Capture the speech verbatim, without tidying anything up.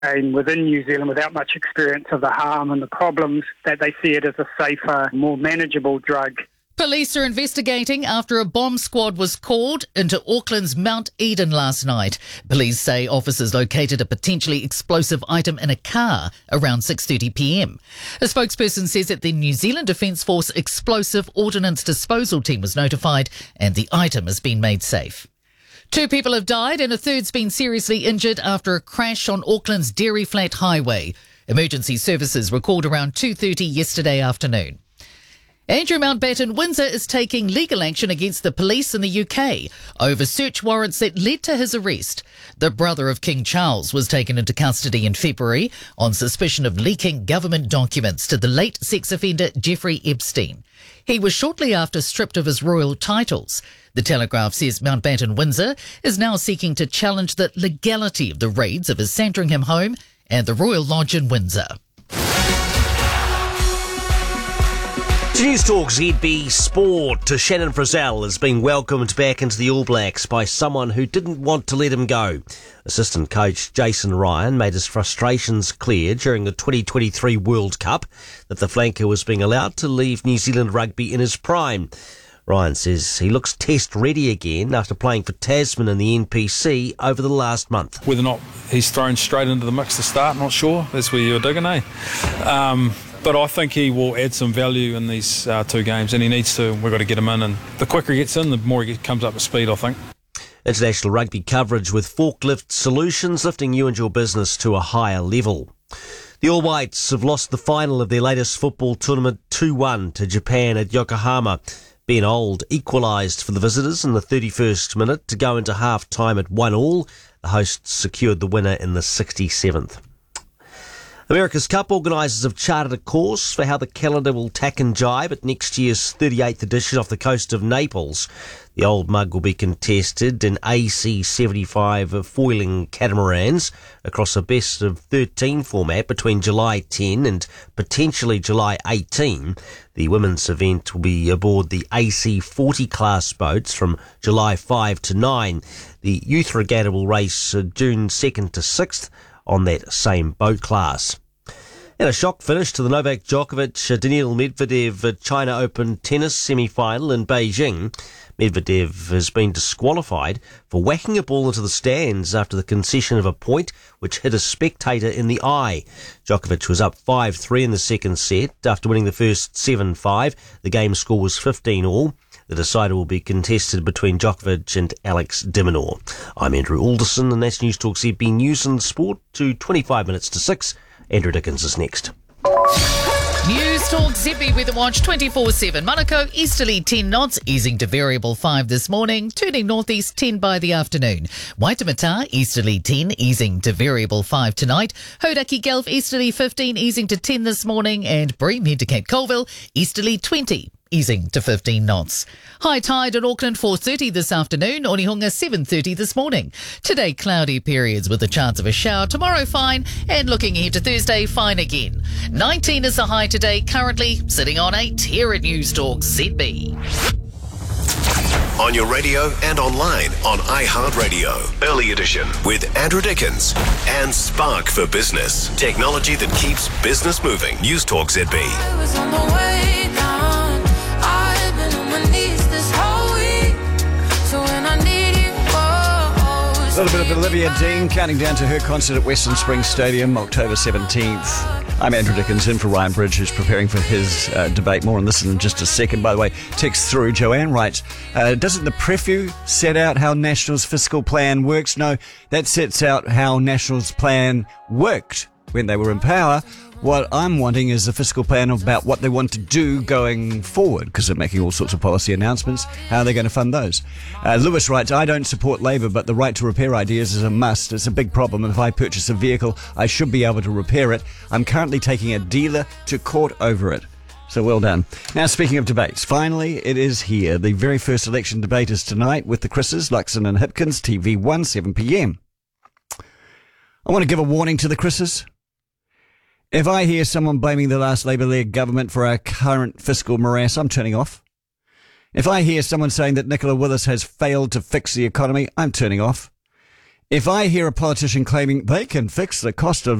and within New Zealand without much experience of the harm and the problems, that they see it as a safer, more manageable drug. Police are investigating after a bomb squad was called into Auckland's Mount Eden last night. Police say officers located a potentially explosive item in a car around six thirty p m. A spokesperson says that the New Zealand Defence Force Explosive Ordnance Disposal Team was notified and the item has been made safe. Two people have died and a third's been seriously injured after a crash on Auckland's Dairy Flat Highway. Emergency services were called around two thirty yesterday afternoon. Andrew Mountbatten Windsor is taking legal action against the police in the U K over search warrants that led to his arrest. The brother of King Charles was taken into custody in February on suspicion of leaking government documents to the late sex offender Jeffrey Epstein. He was shortly after stripped of his royal titles. The Telegraph says Mountbatten Windsor is now seeking to challenge the legality of the raids of his Sandringham home and the Royal Lodge in Windsor. News Talk Z B Sport. Shannon Frizzell has been welcomed back into the All Blacks by someone who didn't want to let him go. Assistant coach Jason Ryan made his frustrations clear during the twenty twenty-three World Cup that the flanker was being allowed to leave New Zealand rugby in his prime. Ryan says he looks test ready again after playing for Tasman in the N P C over the last month. Whether or not he's thrown straight into the mix to start, not sure. That's where you're digging, eh? Um, But I think he will add some value in these uh, two games, and he needs to. We've got to get him in, and the quicker he gets in, the more he comes up to speed, I think. International rugby coverage with Forklift Solutions, lifting you and your business to a higher level. The All Whites have lost the final of their latest football tournament two one to Japan at Yokohama. Ben Old equalised for the visitors in the thirty-first minute to go into half-time at one all. The hosts secured the winner in the sixty-seventh. America's Cup organisers have charted a course for how the calendar will tack and jibe at next year's thirty-eighth edition off the coast of Naples. The Old Mug will be contested in A C seventy-five foiling catamarans across a best of thirteen format between July tenth and potentially July eighteenth. The women's event will be aboard the A C forty class boats from July fifth to ninth. The youth regatta will race June second to sixth on that same boat class. And a shock finish to the Novak Djokovic-Daniil Medvedev China Open tennis semi-final in Beijing. Medvedev has been disqualified for whacking a ball into the stands after the concession of a point which hit a spectator in the eye. Djokovic was up five three in the second set after winning the first seven five. The game score was fifteen all. The decider will be contested between Djokovic and Alex de Minaur. I'm Andrew Alderson, and that's News Talk Z B News and Sport to twenty-five minutes to six. Andrew Dickens is next. News Talk Z B Weather Watch twenty-four seven. Monaco, easterly ten knots, easing to variable five this morning, turning northeast ten by the afternoon. Waitemata, easterly ten, easing to variable five tonight. Hodaki Gulf, easterly fifteen, easing to ten this morning. And Bream, head to Cape Colville, easterly twenty, easing to fifteen knots. High tide at Auckland four thirty this afternoon, Onehunga seven thirty this morning. Today cloudy periods with a chance of a shower, tomorrow fine, and looking ahead to Thursday fine again. nineteen is the high today, currently sitting on eight here at News Talk Z B. On your radio and online on iHeartRadio. Early edition with Andrew Dickens and Spark for Business. Technology that keeps business moving. News Talk Z B. I was on the way down. I've been on my knees this whole week. So when I need you, oh, A little bit of Olivia Dean counting down to her concert at Western Springs Stadium, October seventeenth. I'm Andrew Dickens, in for Ryan Bridge, who's preparing for his uh, debate. More on this in just a second. By the way, text through. Joanne writes, uh, doesn't the preview set out how National's fiscal plan works? No, that sets out how National's plan worked when they were in power. What I'm wanting is a fiscal plan about what they want to do going forward, because they're making all sorts of policy announcements. How are they going to fund those? Uh, Lewis writes, I don't support Labour, but the right to repair ideas is a must. It's a big problem. If I purchase a vehicle, I should be able to repair it. I'm currently taking a dealer to court over it. So well done. Now, speaking of debates, finally it is here. The very first election debate is tonight with the Chris's, Luxon and Hipkins, T V one, seven p.m. I want to give a warning to the Chris's. If I hear someone blaming the last Labour-led government for our current fiscal morass, I'm turning off. If I hear someone saying that Nicola Willis has failed to fix the economy, I'm turning off. If I hear a politician claiming they can fix the cost of